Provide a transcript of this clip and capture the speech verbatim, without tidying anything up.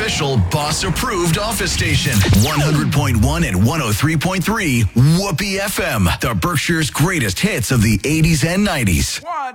official Boss-approved office station. one hundred point one and one oh three point three Whoopee F M. The Berkshire's greatest hits of the eighties and nineties.